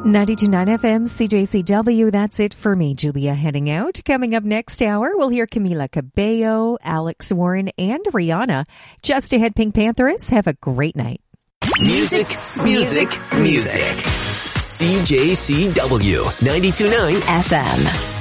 92.9 FM, CJCW. That's it for me, Julia, heading out. Coming up next hour, we'll hear Camila Cabello, Alex Warren, and Rihanna. Just ahead, Pink Panthers. Have a great night. Music. CJCW 92.9 FM.